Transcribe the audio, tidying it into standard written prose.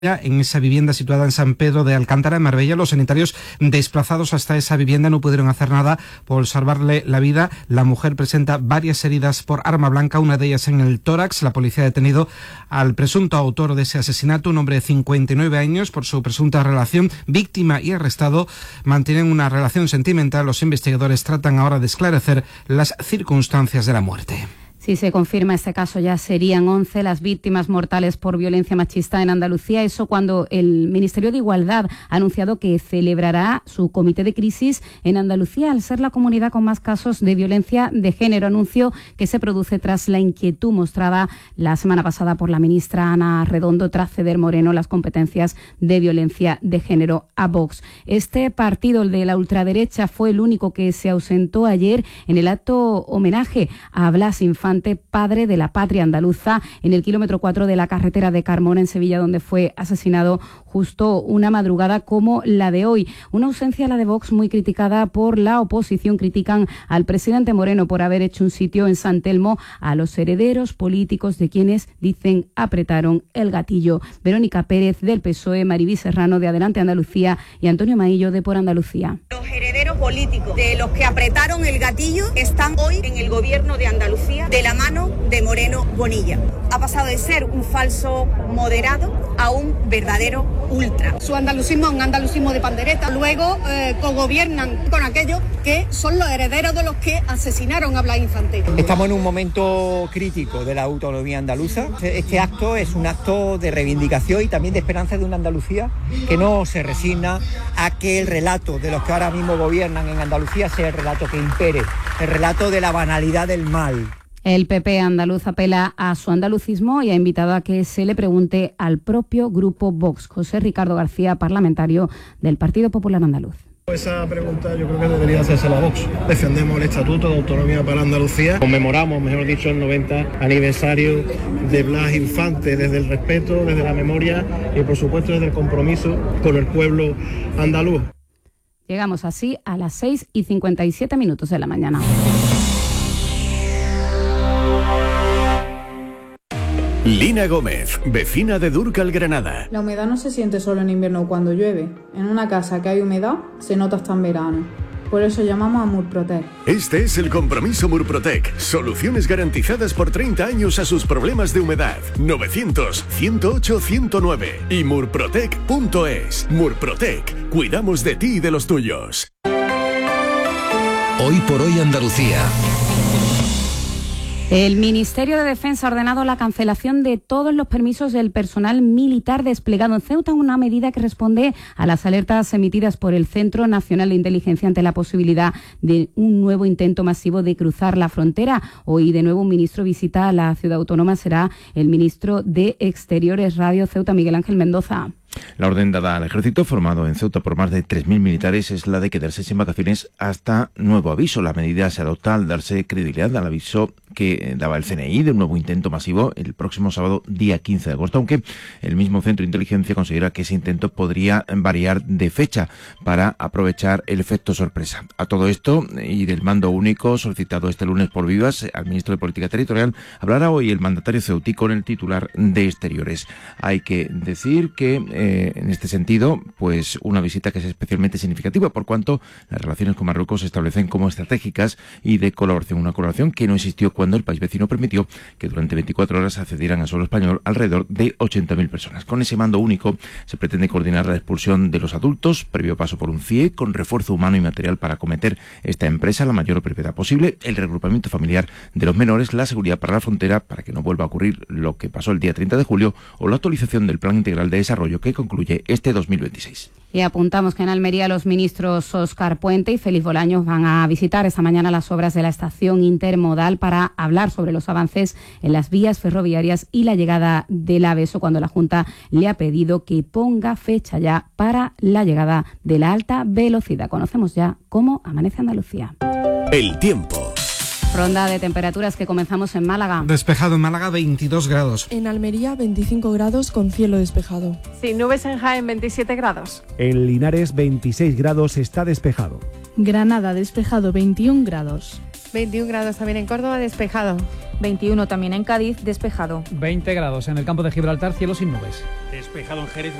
En esa vivienda situada en San Pedro de Alcántara, en Marbella, los sanitarios desplazados hasta esa vivienda no pudieron hacer nada por salvarle la vida. La mujer presenta varias heridas por arma blanca, una de ellas en el tórax. La policía ha detenido al presunto autor de ese asesinato, un hombre de 59 años, por su presunta relación. Víctima y arrestado mantienen una relación sentimental. Los investigadores tratan ahora de esclarecer las circunstancias de la muerte. Si se confirma este caso, ya serían 11 las víctimas mortales por violencia machista en Andalucía. Eso cuando el Ministerio de Igualdad ha anunciado que celebrará su comité de crisis en Andalucía, al ser la comunidad con más casos de violencia de género. Anuncio que se produce tras la inquietud mostrada la semana pasada por la ministra Ana Redondo tras ceder Moreno las competencias de violencia de género a Vox. Este partido, el de la ultraderecha, fue el único que se ausentó ayer en el acto homenaje a Blas Infante, padre de la patria andaluza, en el kilómetro 4 de la carretera de Carmona, en Sevilla, donde fue asesinado justo una madrugada como la de hoy. Una ausencia, la de Vox, muy criticada por la oposición. Critican al presidente Moreno por haber hecho un sitio en San Telmo a los herederos políticos de quienes dicen apretaron el gatillo. Verónica Pérez, del PSOE, Maribí Serrano, de Adelante Andalucía, y Antonio Maillo, de Por Andalucía. Los herederos políticos de los que apretaron el gatillo están hoy en el gobierno de Andalucía, de la mano de Moreno Bonilla. Ha pasado de ser un falso moderado a un verdadero ultra. Su andalucismo es un andalucismo de pandereta. Luego cogobiernan con aquellos que son los herederos de los que asesinaron a Blas Infante. Estamos en un momento crítico de la autonomía andaluza. Este acto es un acto de reivindicación y también de esperanza de una Andalucía que no se resigna a que el relato de los que ahora mismo gobiernan en Andalucía sea el relato que impere, el relato de la banalidad del mal. El PP andaluz apela a su andalucismo y ha invitado a que se le pregunte al propio grupo Vox. José Ricardo García, parlamentario del Partido Popular Andaluz. Esa pregunta yo creo que debería hacerse la Vox. Defendemos el Estatuto de Autonomía para Andalucía. Conmemoramos, mejor dicho, el 90 aniversario de Blas Infante desde el respeto, desde la memoria y, por supuesto, desde el compromiso con el pueblo andaluz. Llegamos así a las 6:57 de la mañana. Lina Gómez, vecina de Dúrcal, Granada. La humedad no se siente solo en invierno cuando llueve. En una casa que hay humedad se nota hasta en verano. Por eso llamamos a Murprotec. Este es el compromiso Murprotec. Soluciones garantizadas por 30 años a sus problemas de humedad. 900-108-109 y murprotec.es. Murprotec. Cuidamos de ti y de los tuyos. Hoy por hoy Andalucía. El Ministerio de Defensa ha ordenado la cancelación de todos los permisos del personal militar desplegado en Ceuta, una medida que responde a las alertas emitidas por el Centro Nacional de Inteligencia ante la posibilidad de un nuevo intento masivo de cruzar la frontera. Hoy, de nuevo, un ministro visita a la ciudad autónoma. Será el ministro de Exteriores. Radio Ceuta, Miguel Ángel Mendoza. La orden dada al ejército, formado en Ceuta por más de 3.000 militares, es la de quedarse sin vacaciones hasta nuevo aviso. La medida se adopta al darse credibilidad al aviso que daba el CNI de un nuevo intento masivo el próximo sábado, día 15 de agosto, aunque el mismo Centro de Inteligencia considera que ese intento podría variar de fecha para aprovechar el efecto sorpresa. A todo esto, y del mando único solicitado este lunes por Vivas al ministro de Política Territorial, hablará hoy el mandatario ceutí con el titular de Exteriores. Hay que decir que en este sentido, pues una visita que es especialmente significativa por cuanto las relaciones con Marruecos se establecen como estratégicas y de colaboración. Una colaboración que no existió cuando el país vecino permitió que durante 24 horas accedieran a suelo español alrededor de 80.000 personas. Con ese mando único se pretende coordinar la expulsión de los adultos, previo paso por un CIE, con refuerzo humano y material para acometer esta empresa la mayor brevedad posible, el regrupamiento familiar de los menores, la seguridad para la frontera para que no vuelva a ocurrir lo que pasó el día 30 de julio o la actualización del Plan Integral de Desarrollo que concluye este 2026. Y apuntamos que en Almería los ministros Óscar Puente y Félix Bolaños van a visitar esta mañana las obras de la estación intermodal para hablar sobre los avances en las vías ferroviarias y la llegada del AVE, eso cuando la Junta le ha pedido que ponga fecha ya para la llegada de la alta velocidad. Conocemos ya cómo amanece Andalucía. El tiempo. Ronda de temperaturas que comenzamos en Málaga. Despejado en Málaga, 22 grados. En Almería, 25 grados con cielo despejado. Sin nubes en Jaén, 27 grados. En Linares, 26 grados, está despejado. Granada, despejado, 21 grados. 21 grados también en Córdoba, despejado. 21 también en Cádiz, despejado. 20 grados en el campo de Gibraltar, cielo sin nubes. Despejado en Jerez.